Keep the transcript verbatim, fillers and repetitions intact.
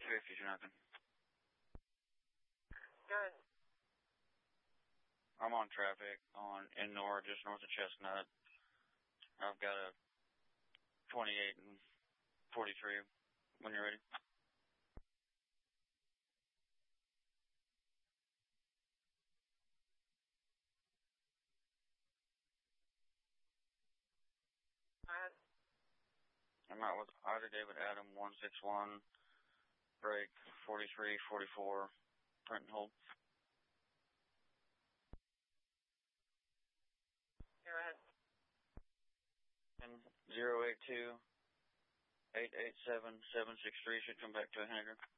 three, Future nothing. Good. I'm on traffic on in north, just north of Chestnut. I've got a twenty-eight and forty-three when you're ready. Go ahead. I'm out with Ida David Adam one six one, break forty-three forty-four, print and hold. Go ahead. And zero eight two eight eight seven seven six three should come back to a Henniger.